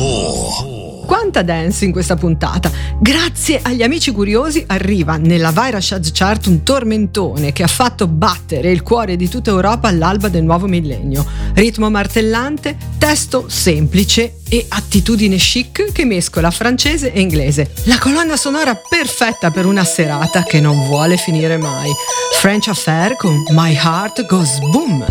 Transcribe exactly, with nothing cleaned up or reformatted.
four. Quanta dance in questa puntata! Grazie agli amici curiosi arriva nella Virashad Chart un tormentone che ha fatto battere il cuore di tutta Europa all'alba del nuovo millennio. Ritmo martellante, testo semplice e attitudine chic che mescola francese e inglese. La colonna sonora perfetta per una serata che non vuole finire mai. French Affair con My Heart Goes Boom.